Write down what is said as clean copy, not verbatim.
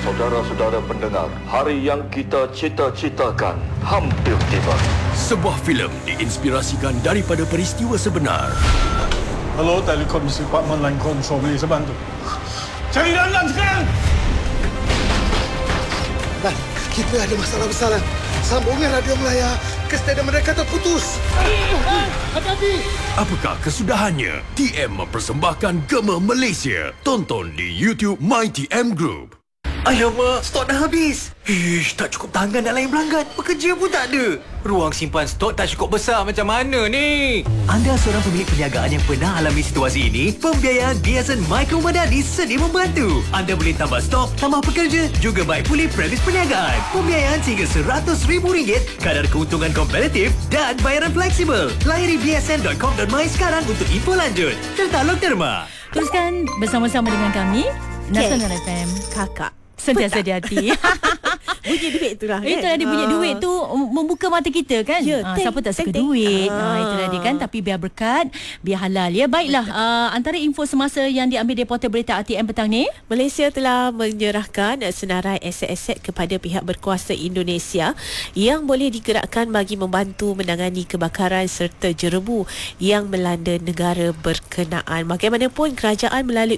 Saudara-saudara pendengar, hari yang kita cita-citakan hampir tiba. Sebuah filem diinspirasikan daripada peristiwa sebenar. Hello, Telekom Department Line Control, boleh saya bantu? Cari dalam sekarang! Lan, kita ada masalah besar, Lan. Sambungan radio Melaya ke stadium mereka terputus. Hati-hati! Apakah kesudahannya? TM mempersembahkan Gema Malaysia. Tonton di YouTube MyTM Group. Alamak, stok dah habis. Ish, tak cukup tangan nak layan pelanggan. Pekerja pun tak ada. Ruang simpan stok tak cukup besar, macam mana ni? Anda seorang pemilik perniagaan yang pernah alami situasi ini? Pembiayaan Biasan Micro Madani sedia membantu. Anda boleh tambah stok, tambah pekerja, juga baik pulih premis perniagaan. Pembiayaan hingga RM100,000, kadar keuntungan kompetitif dan bayaran fleksibel. Layari bsn.com.my sekarang untuk info lanjut. Tertaluk derma. Teruskan bersama-sama dengan kami, Nasional FM. Kakak Sentiasa di hati. bunyi duit tu lah kan? Itu tadi bunyi duit tu membuka mata kita kan. Ya, Siapa tak suka duit. Itu tadi kan. Tapi biar berkat, biar halal ya. Baiklah, antara info semasa yang diambil dari portal berita RTM petang ni, Malaysia telah menyerahkan senarai aset-aset kepada pihak berkuasa Indonesia yang boleh digerakkan bagi membantu menangani kebakaran serta jerebu yang melanda negara berkenaan. Bagaimanapun kerajaan melalui